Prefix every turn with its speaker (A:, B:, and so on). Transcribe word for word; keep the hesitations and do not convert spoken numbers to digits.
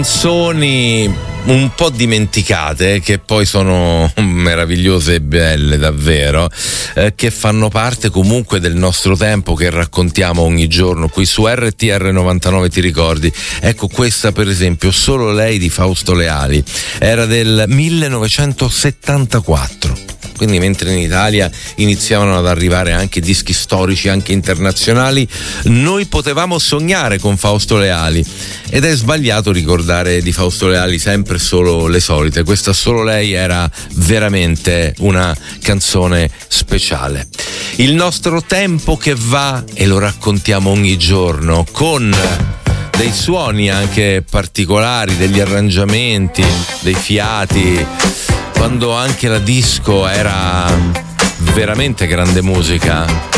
A: Canzoni un po' dimenticate, che poi sono meravigliose e belle davvero, eh, che fanno parte comunque del nostro tempo, che raccontiamo ogni giorno qui su R T R novantanove, ti ricordi? Ecco, questa per esempio, Solo lei di Fausto Leali, era del millenovecentosettantaquattro. Quindi mentre in Italia iniziavano ad arrivare anche dischi storici, anche internazionali, noi potevamo sognare con Fausto Leali. Ed è sbagliato ricordare di Fausto Leali sempre solo le solite. Questa Solo lei era veramente una canzone speciale. Il nostro tempo che va, e lo raccontiamo ogni giorno, con dei suoni anche particolari, degli arrangiamenti, dei fiati, quando anche la disco era veramente grande musica.